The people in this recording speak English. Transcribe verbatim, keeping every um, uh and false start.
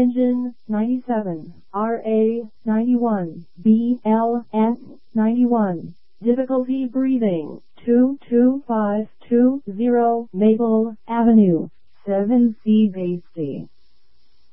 Engine ninety-seven, R A ninety-one, B L S ninety-one. Difficulty breathing, two two five two zero Maple Avenue, seven C Hasty.